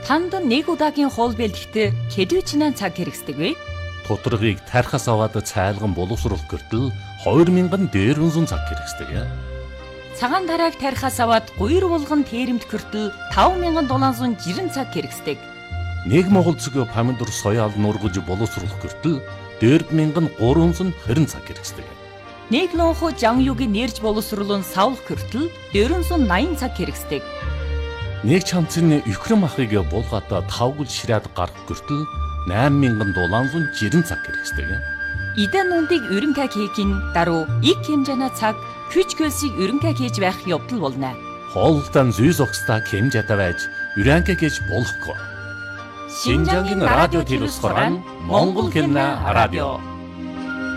Танд нэг удаагийн хоол бэлтгэхэд хэдвэчнээ цаг хэрэгсдэг вэ? Тутаргыг тархас аваад цайлган боловсруулах гэртэл 2000 дээрвэн цаг хэрэгсдэг. Цагаан тарааг тархас аваад гуйр булган тээрэмт гэртэл 5760 цаг хэрэгсдэг. Нэг монгол цэг помидор соёал нургаж боловсруулах гэртэл 4320 цаг хэрэгсдэг. Нэг лонхо жанюгийн нэрж боловсруулан савлах гэртэл 480 цаг хэрэгсдэг. Нэг чамцны өхрөм ахыг булгаад 5 гүл ширээд гарах гэртэл 8760 цаг хэрэгсдэг. Идэн нүндийг өрөнгө хийхин даруй их хэмжээний цаг хүч хөлсийг өрөнгө хийж байх явдал болно. Хоолтон зүй зогсдаа хэмжээтэй байж өрөнгө хийж болохгүй. Шинжангийн радио телевиз хорон Монгол хэлний радио